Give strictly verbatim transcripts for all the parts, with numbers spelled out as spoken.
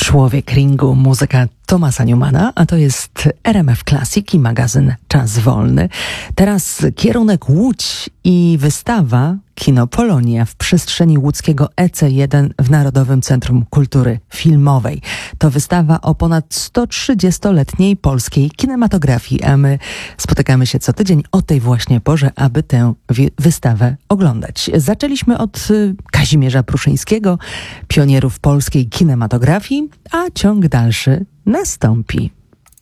Człowiek ringu, muzyka Thomasa Newmana, a to jest R M F Classic i magazyn Czas Wolny. Teraz kierunek Łódź i wystawa Kino Polonia w przestrzeni łódzkiego E C jeden w Narodowym Centrum Kultury Filmowej. To wystawa o ponad sto trzydziestoletniej polskiej kinematografii, a my spotykamy się co tydzień o tej właśnie porze, aby tę wi- wystawę oglądać. Zaczęliśmy od y, Kazimierza Pruszyńskiego, pionierów polskiej kinematografii, a ciąg dalszy nastąpi.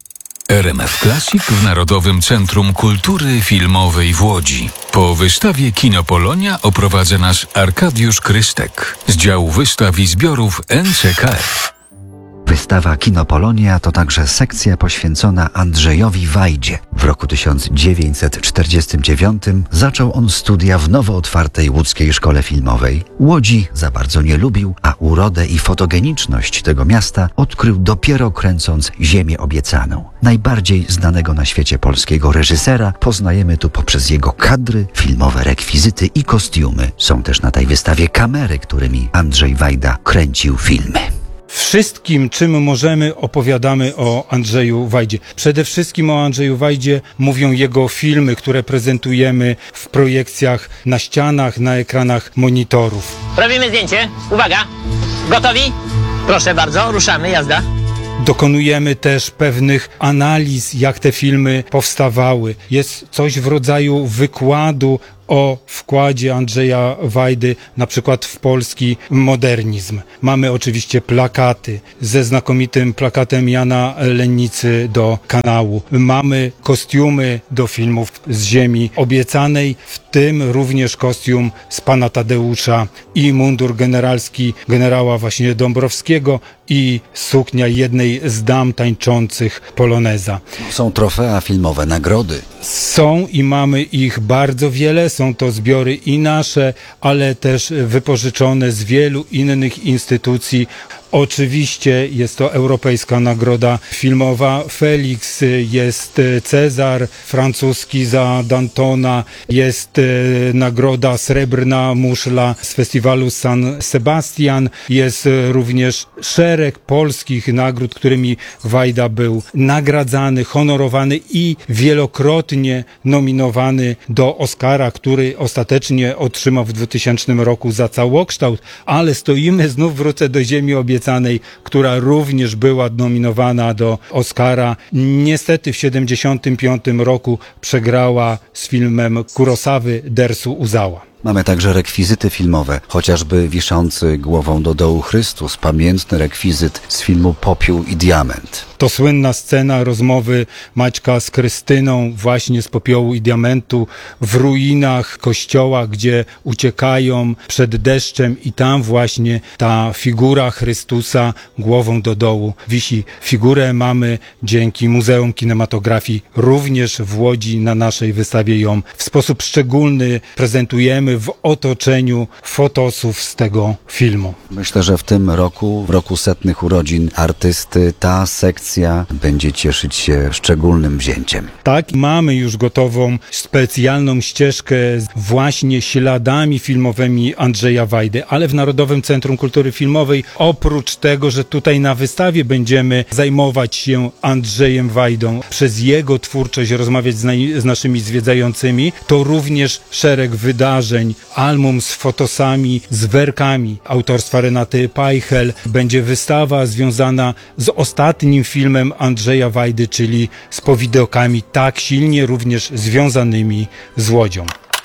R M F Classic w Narodowym Centrum Kultury Filmowej w Łodzi. Po wystawie Kino Polonia oprowadza nas Arkadiusz Krystek z działu wystaw i zbiorów N C K F. Wystawa Kino Polonia to także sekcja poświęcona Andrzejowi Wajdzie. W roku tysiąc dziewięćset czterdziestym dziewiątym zaczął on studia w nowo otwartej łódzkiej szkole filmowej. Łodzi za bardzo nie lubił, a urodę i fotogeniczność tego miasta odkrył dopiero kręcąc Ziemię Obiecaną. Najbardziej znanego na świecie polskiego reżysera poznajemy tu poprzez jego kadry, filmowe rekwizyty i kostiumy. Są też na tej wystawie kamery, którymi Andrzej Wajda kręcił filmy. Wszystkim, czym możemy, opowiadamy o Andrzeju Wajdzie. Przede wszystkim o Andrzeju Wajdzie mówią jego filmy, które prezentujemy w projekcjach na ścianach, na ekranach monitorów. Robimy zdjęcie. Uwaga. Gotowi? Proszę bardzo, ruszamy, jazda. Dokonujemy też pewnych analiz, jak te filmy powstawały. Jest coś w rodzaju wykładu o wkładzie Andrzeja Wajdy na przykład w polski modernizm. Mamy oczywiście plakaty ze znakomitym plakatem Jana Lennicy do Kanału. Mamy kostiumy do filmów z Ziemi Obiecanej, w tym również kostium z Pana Tadeusza i mundur generalski generała właśnie Dąbrowskiego i suknia jednej z dam tańczących poloneza. Są trofea filmowe, nagrody. Są i mamy ich bardzo wiele. Są to zbiory i nasze, ale też wypożyczone z wielu innych instytucji. Oczywiście jest to Europejska Nagroda Filmowa Felix, jest Cezar francuski za Dantona, jest Nagroda Srebrna Muszla z festiwalu San Sebastian, jest również szereg polskich nagród, którymi Wajda był nagradzany, honorowany i wielokrotnie nominowany do Oscara, który ostatecznie otrzymał w dwutysięcznym roku za całokształt, ale stoimy, znów wrócę do Ziemi Obiecanej, która również była nominowana do Oscara. Niestety w siedemdziesiątym piątym roku przegrała z filmem Kurosawy Dersu Uzawa. Mamy także rekwizyty filmowe, chociażby wiszący głową do dołu Chrystus, pamiętny rekwizyt z filmu Popiół i Diament. To słynna scena rozmowy Maćka z Krystyną właśnie z Popiołu i Diamentu w ruinach kościoła, gdzie uciekają przed deszczem i tam właśnie ta figura Chrystusa głową do dołu wisi. Figurę mamy dzięki Muzeum Kinematografii również w Łodzi. Na naszej wystawie ją w sposób szczególny prezentujemy w otoczeniu fotosów z tego filmu. Myślę, że w tym roku, w roku setnych urodzin artysty, ta sekcja będzie cieszyć się szczególnym wzięciem. Tak, mamy już gotową specjalną ścieżkę z właśnie śladami filmowymi Andrzeja Wajdy, ale w Narodowym Centrum Kultury Filmowej oprócz tego, że tutaj na wystawie będziemy zajmować się Andrzejem Wajdą, przez jego twórczość rozmawiać z, na- z naszymi zwiedzającymi, to również szereg wydarzeń, album z fotosami, z werkami autorstwa Renaty Pajchel. Będzie wystawa związana z ostatnim filmem Andrzeja Wajdy, czyli z powidełkami tak silnie również związanymi z Łodzią.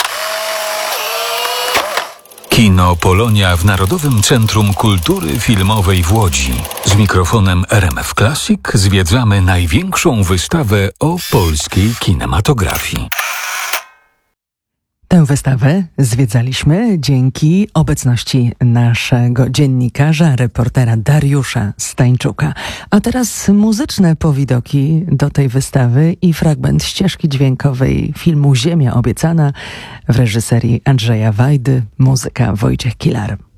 Kino Polonia w Narodowym Centrum Kultury Filmowej w Łodzi. Z mikrofonem R M F Classic zwiedzamy największą wystawę o polskiej kinematografii. Tę wystawę zwiedzaliśmy dzięki obecności naszego dziennikarza, reportera Dariusza Stańczuka. A teraz muzyczne powidoki do tej wystawy i fragment ścieżki dźwiękowej filmu Ziemia Obiecana w reżyserii Andrzeja Wajdy, muzyka Wojciech Kilar.